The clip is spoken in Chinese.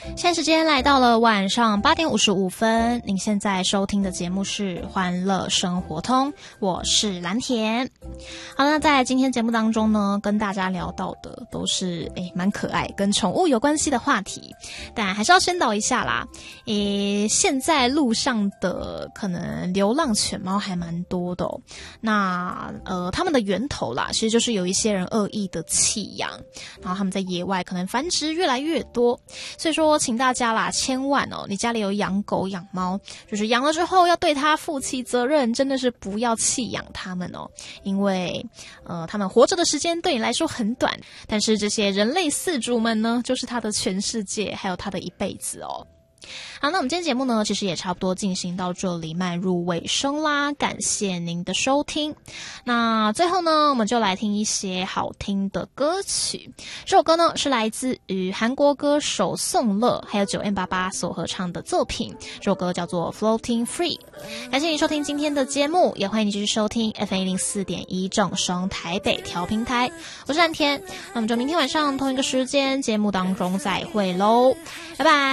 现在时间来到了晚上8点55分，您现在收听的节目是欢乐生活通，我是蓝田。好，那在今天节目当中呢，跟大家聊到的都是蛮可爱跟宠物有关系的话题，但还是要宣导一下啦。现在路上的可能流浪犬猫还蛮多的哦。那他们的源头啦，其实就是有一些人恶意的弃养，然后他们在野外可能繁殖越来越多，所以说请大家啦，千万哦，你家里有养狗养猫，就是养了之后要对它负起责任，真的是不要弃养它们哦，因为他们活着的时间对你来说很短，但是这些人类饲主们呢，就是他的全世界，还有他的一辈子哦。好，那我们今天节目呢，其实也差不多进行到这里，迈入尾声啦。感谢您的收听。那最后呢，我们就来听一些好听的歌曲。这首歌呢，是来自于韩国歌手宋乐还有9M88所合唱的作品。这首歌叫做 Floating Free。感谢你收听今天的节目，也欢迎你继续收听 FM104.1正声台北调频台。我是蓝田，那我们就明天晚上同一个时间节目当中再会喽，拜拜。